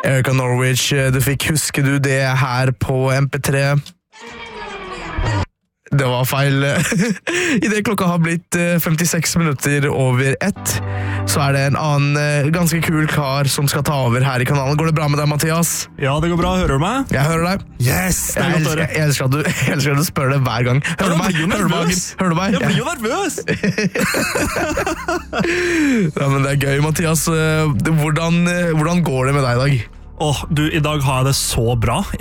Erika Norwich, du fikk Husker du det her på MP3? Det var feil. I det klokka har blitt 56 minutter over 1, så det en annen ganske kul kar som skal ta over her i kanalen. Går det bra med deg, Mathias? Ja, det går bra. Hører du meg? Jeg hører deg. Yes, det er godt å høre. Jeg elsker at du spør det hver gang. Hører du meg? Hører du meg? Jeg blir jo nervøs! Ja, men det gøy, Mathias. Hvordan går det med deg i dag? I dag har jeg det så bra.